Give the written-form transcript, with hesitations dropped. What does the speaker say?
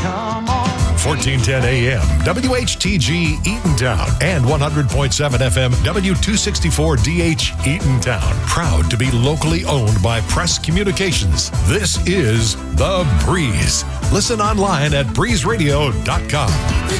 Come on. 1410 AM, WHTG Eatontown, and 100.7 FM, W264DH Eatontown. Proud to be locally owned by Press Communications. This is The Breeze. Listen online at breezeradio.com.